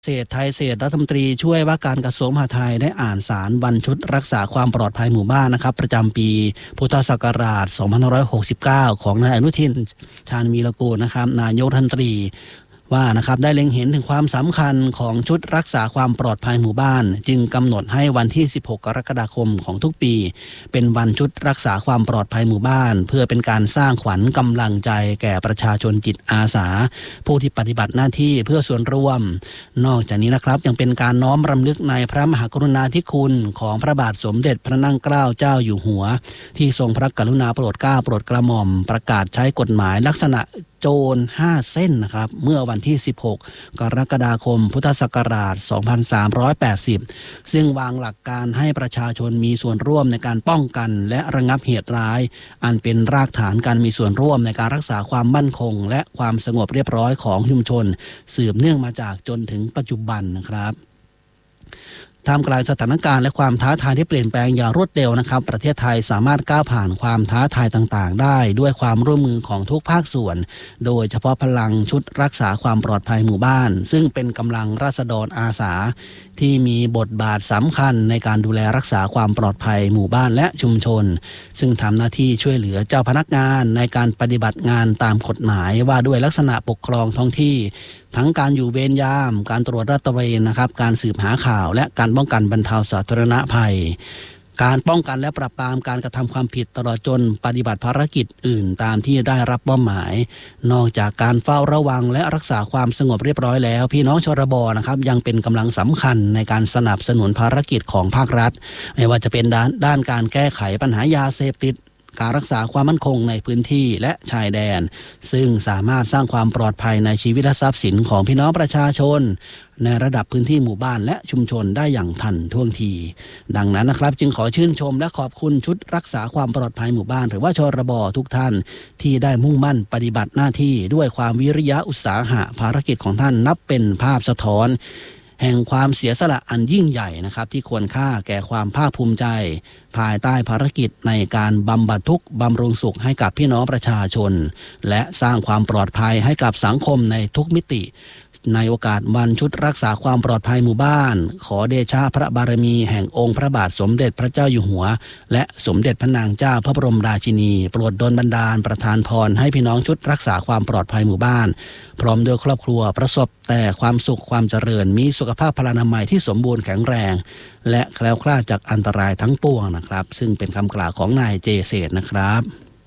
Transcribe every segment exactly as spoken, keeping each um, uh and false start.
เศรษฐไทยเศรษฐรัฐมนตรีช่วยว่าการกระทรวงมหาดไทยได้อ่านสารวันชุดรักษาความปลอดภัยหมู่บ้านนะครับประจำปีพุทธศักราชสองพันห้าร้อยหกสิบเก้าของนายอนุทินชาญวีรกูลนะครับนายกรัฐมนตรีว่านะครับได้เล็งเห็นถึงความสำคัญของชุดรักษาความปลอดภัยหมู่บ้านจึงกำหนดให้วันที่สิบหกกรกฎาคมของทุกปีเป็นวันชุดรักษาความปลอดภัยหมู่บ้านเพื่อเป็นการสร้างขวัญกำลังใจแก่ประชาชนจิตอาสาผู้ที่ปฏิบัติหน้าที่เพื่อส่วนรวมนอกจากนี้นะครับยังเป็นการน้อมรำลึกในพระมหากรุณาธิคุณของพระบาทสมเด็จพระนั่งเกล้าเจ้าอยู่หัวที่ทรงพระกรุณาโปรดเกล้าโปรดกระหม่อมประกาศใช้กฎหมายลักษณะโจรห้าเส้นนะครับเมื่อวันที่สิบหกกรกฎาคมพุทธศักราชสองพันสามร้อยแปดสิบซึ่งวางหลักการให้ประชาชนมีส่วนร่วมในการป้องกันและระงับเหตุร้ายอันเป็นรากฐานการมีส่วนร่วมในการรักษาความมั่นคงและความสงบเรียบร้อยของชุมชนสืบเนื่องมาจากจนถึงปัจจุบันนะครับท่ามกลางสถานการณ์และความท้าทายที่เปลี่ยนแปลงอย่างรวดเร็วนะครับประเทศไทยสามารถก้าวผ่านความท้าทายต่างๆได้ด้วยความร่วมมือของทุกภาคส่วนโดยเฉพาะพลังชุดรักษาความปลอดภัยหมู่บ้านซึ่งเป็นกำลังราษฎรอาสาที่มีบทบาทสำคัญในการดูแลรักษาความปลอดภัยหมู่บ้านและชุมชนซึ่งทำหน้าที่ช่วยเหลือเจ้าพนักงานในการปฏิบัติงานตามกฎหมายว่าด้วยลักษณะปกครองท้องที่ทั้งการอยู่เวรยามการตรวจราดตระเวนนะครับการสืบหาข่าวและการป้องกันบรรเทาสาธารณภัยการป้องกันและปราบปรามการกระทำความผิดตลอดจนปฏิบัติภารกิจอื่นตามที่ได้รับมอบหมายนอกจากการเฝ้าระวังและรักษาความสงบเรียบร้อยแล้วพี่น้องชรบนะครับยังเป็นกำลังสำคัญในการสนับสนุนภารกิจของภาครัฐไม่ว่าจะเป็นด้านด้านการแก้ไขปัญหายาเสพติดการรักษาความมั่นคงในพื้นที่และชายแดนซึ่งสามารถสร้างความปลอดภัยในชีวิตและทรัพย์สินของพี่น้องประชาชนในระดับพื้นที่หมู่บ้านและชุมชนได้อย่างทันท่วงทีดังนั้นนะครับจึงขอชื่นชมและขอบคุณชุดรักษาความปลอดภัยหมู่บ้านหรือว่าชรบทุกท่านที่ได้มุ่งมั่นปฏิบัติหน้าที่ด้วยความวิริยะอุตสาหะภารกิจของท่านนับเป็นภาพสะท้อนแห่งความเสียสละอันยิ่งใหญ่นะครับที่ควรค่าแก่ความภาคภูมิใจภายใต้ภารกิจในการบำบัดทุกข์บำรุงสุขให้กับพี่น้องประชาชนและสร้างความปลอดภัยให้กับสังคมในทุกมิติในโอกาสวันชุดรักษาความปลอดภัยหมู่บ้านขอเดชะพระบารมีแห่งองค์พระบาทสมเด็จพระเจ้าอยู่หัวและสมเด็จพระนางเจ้าพระบรมราชินีโปรดดลบันดาลประทานพรให้พี่น้องชุดรักษาความปลอดภัยหมู่บ้านพร้อมด้วยครอบครัวประสบแต่ความสุขความเจริญมีสุขภาพพลานามัยที่สมบูรณ์แข็งแรงและแคล้วคลาดจากอันตรายทั้งปวงนะครับซึ่งเป็นคำกล่าวของนายเจเศษนะครับ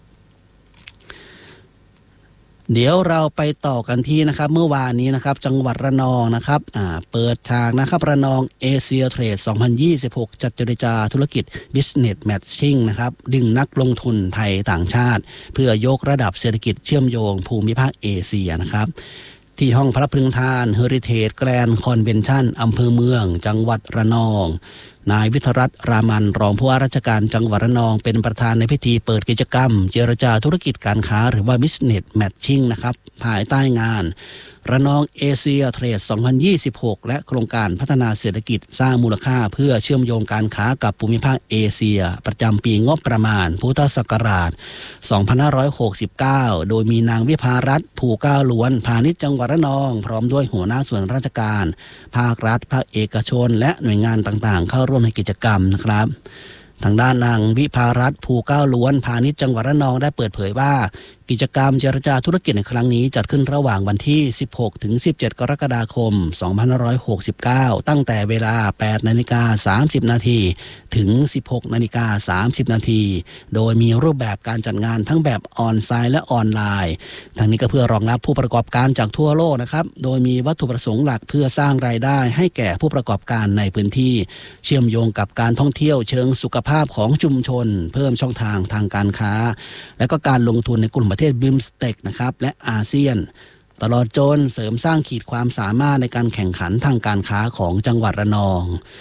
เดี๋ยวเราไปต่อกันที่นะครับเมื่อวานนี้นะครับจังหวัดระนองนะครับอ่าเปิดฉากนะครับระนองเอเชียเทรดสองพันยี่สิบหกจัดเจรจาธุรกิจ Business Matching นะครับดึงนักลงทุนไทยต่างชาติเพื่อยกระดับเศรษฐกิจเชื่อมโยงภูมิภาคเอเชียนะครับที่ห้องพระพฤงทานเฮอริเทจแกรนด์คอนเวนชั่นอำเภอเมืองจังหวัดระนองนายวิทยรัตน์รามันรองผู้ว่าราชการจังหวัดระนองเป็นประธานในพิธีเปิดกิจกรรมเจรจาธุรกิจการค้าหรือว่า Business Matching นะครับภายใต้งานระนองเอเชียเทรดสองพันยี่สิบหกและโครงการพัฒนาเศรษฐกิจสร้างมูลค่าเพื่อเชื่อมโยงการค้ากับภูมิภาคเอเชียประจำปีงบประมาณพุทธศักราชสองพันห้าร้อยหกสิบเก้าโดยมีนางวิภารัตน์ภูก้าวล้วนพาณิชย์จังหวัดระนองพร้อมด้วยหัวหน้าส่วนราชการภาครัฐภาคเอกชนและหน่วยงานต่างๆเข้าร่วมในกิจกรรมนะครับทางด้านนางวิภารัตน์ภูก้าวล้วนพาณิชย์จังหวัดระนองได้เปิดเผยว่ากิจกรรมเจรจาธุรกิจในครั้งนี้จัดขึ้นระหว่างวันที่สิบหกถึงสิบเจ็ดกรกฎาคมสองพันห้าร้อยหกสิบเก้าตั้งแต่เวลา แปดนาฬิกาสามสิบนาทีถึง สิบหกนาฬิกาสามสิบนาทีโดยมีรูปแบบการจัดงานทั้งแบบออนไซต์และออนไลน์ทั้งนี้ก็เพื่อรองรับผู้ประกอบการจากทั่วโลกนะครับโดยมีวัตถุประสงค์หลักเพื่อสร้างรายได้ให้แก่ผู้ประกอบการในพื้นที่เชื่อมโยงกับการท่องเที่ยวเชิงสุขภาพของชุมชนเพิ่มช่องทางทางการค้าและก็การลงทุนในกลุ่มประเทศบิมสเต็กนะครับและอาเซียนตลอดจนเสริมสร้างขีดความสามารถในการแข่งขันทางการค้าของจังหวัดระนอง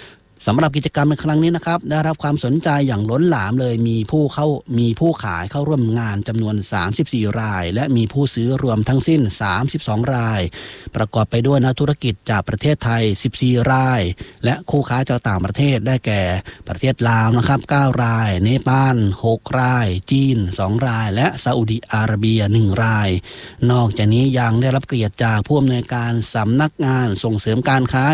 สำหรับกิจกรรมในครั้งนี้นะครับได้รับความสนใจอย่างล้นหลามเลยมีผู้เข้ามีผู้ขายเข้าร่วมงานจำนวนสามสิบสี่รายและมีผู้ซื้อรวมทั้งสิ้นสามสิบสองรายประกอบไปด้วยนักธุรกิจจากประเทศไทยสิบสี่รายและคู่ค้าจากต่างประเทศได้แก่ประเทศลาวนะครับเก้ารายเนปาลหกรายจีนสองรายและซาอุดิอาระเบียหนึ่งรายนอกจากนี้ยังได้รับเกียรติจากผู้อำนวยการสำนักงานส่งเสริมการค้า